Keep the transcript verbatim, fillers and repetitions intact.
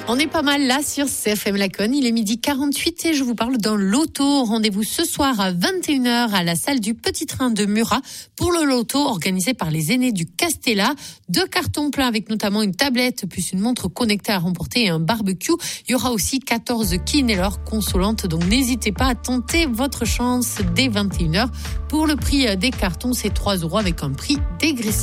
On est pas mal là sur C F M Laconne. Il est midi quarante-huit et je vous parle d'un loto. Rendez-vous ce soir à vingt et une heures à la salle du Petit Train de Murat pour le loto organisé par les aînés du Castella. Deux cartons pleins avec notamment une tablette plus une montre connectée à remporter et un barbecue. Il y aura aussi quatorze kin et leur consolante. Donc n'hésitez pas à tenter votre chance dès vingt et une heures. Pour le prix des cartons, c'est trois euros avec un prix dégressif.